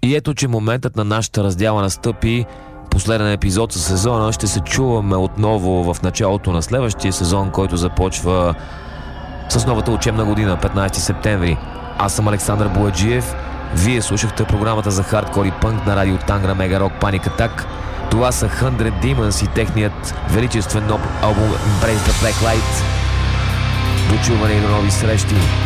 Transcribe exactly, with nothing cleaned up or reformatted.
И ето, че моментът на нашата раздяла настъпи. Последен епизод със сезона. Ще се чуваме отново в началото на следващия сезон, който започва с новата учебна година, петнайсети септември. Аз съм Александър Бояджиев. Вие слушахте програмата за хардкор и пънк на радио Тангра Мега Рок Panic Attack. Това са Hundred Demons и техният величествен нов албум Embrace the Black Light. До чуване и до нови срещи!